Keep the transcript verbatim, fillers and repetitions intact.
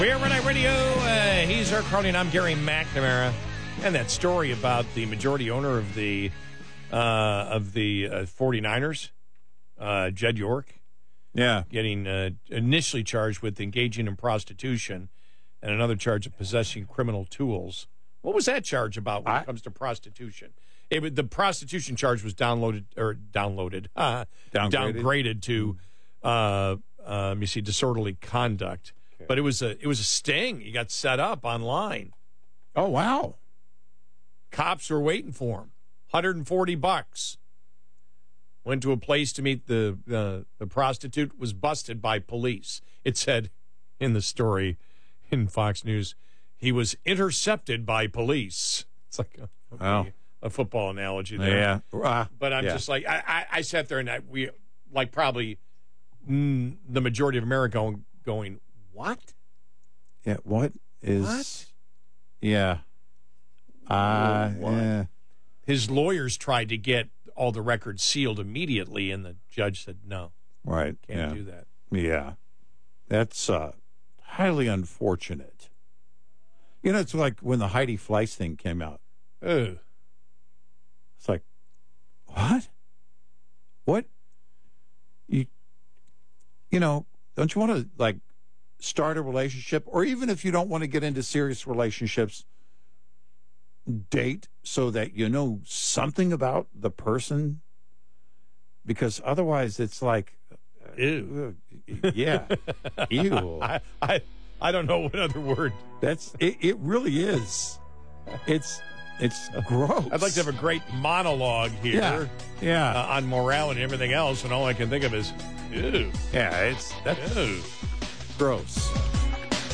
We're Red Eye Radio. Uh, he's Eric Carly, and I'm Gary McNamara. And that story about the majority owner of the uh, of the uh, 49ers, uh, Jed York, yeah, getting uh, initially charged with engaging in prostitution and another charge of possessing criminal tools. What was that charge about when I, it comes to prostitution? It, the prostitution charge was downloaded or downloaded, uh, downgraded. downgraded to, uh, uh, let me see, disorderly conduct. Okay. But it was a it was a sting. He got set up online. Oh wow! Cops were waiting for him. one hundred forty bucks. Went to a place to meet the uh, the prostitute. Was busted by police. It said in the story in Fox News, he was intercepted by police. It's like a, wow. a football analogy there. Yeah, uh, but I'm yeah. just like I, I, I sat there and I, we like probably mm, the majority of America going, going what? Yeah, what is? What? Yeah, uh, what? yeah. His lawyers tried to get all the records sealed immediately, and the judge said no. Right, can't yeah. do that. Yeah, that's uh, highly unfortunate. You know, it's like when the Heidi Fleiss thing came out. Oh, it's like, what? What? You, you know, don't you want to like start a relationship, or even if you don't want to get into serious relationships, date so that you know something about the person? Because otherwise, it's like, ew, yeah, ew. I, I I don't know what other word. That's it. It really is. It's it's gross. I'd like to have a great monologue here. Yeah, yeah. Uh, on morality and everything else, and all I can think of is, ew. Yeah, it's that's ew. gross.